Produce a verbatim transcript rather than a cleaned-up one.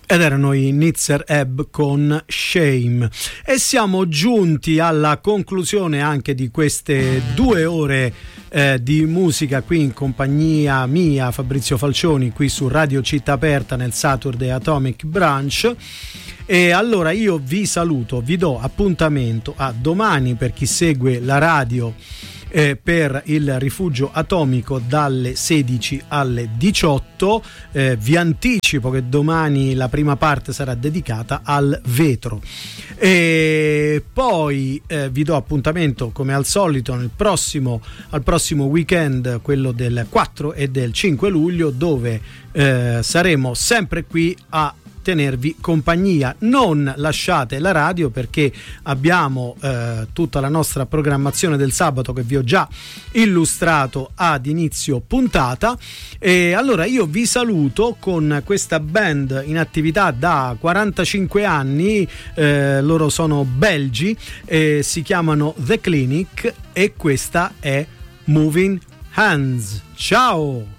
Ed erano i Nitzer Ebb con Shame. E siamo giunti alla conclusione anche di queste due ore eh, di musica qui in compagnia mia, Fabrizio Falcioni, qui su Radio Città Aperta nel Saturday Atomic Brunch. E allora io vi saluto, vi do appuntamento a domani per chi segue la radio Eh, per il rifugio atomico dalle sedici alle diciotto. Eh, vi anticipo che domani la prima parte sarà dedicata al vetro, e poi eh, vi do appuntamento come al solito nel prossimo, al prossimo weekend, quello del quattro e del cinque luglio, dove eh, saremo sempre qui a tenervi compagnia. Non lasciate la radio, perché abbiamo eh, tutta la nostra programmazione del sabato che vi ho già illustrato ad inizio puntata. E allora io vi saluto con questa band in attività da quarantacinque anni, eh, loro sono belgi e si chiamano The Clinic, e questa è Moving Hands. Ciao!